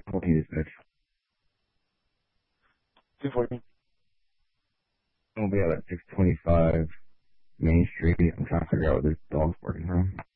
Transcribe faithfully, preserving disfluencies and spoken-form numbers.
What do you need, bitch? two forty. I'll be at like six twenty-five Main Street. I'm trying to figure out where this dog's working from.